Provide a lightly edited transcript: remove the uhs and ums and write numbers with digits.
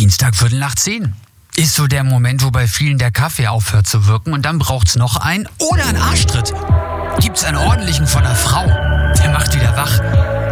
Dienstag 9:15. Ist so der Moment, wo bei vielen der Kaffee aufhört zu wirken und dann braucht's noch einen oder einen Arschtritt. Gibt's einen ordentlichen von der Frau. Der macht wieder wach.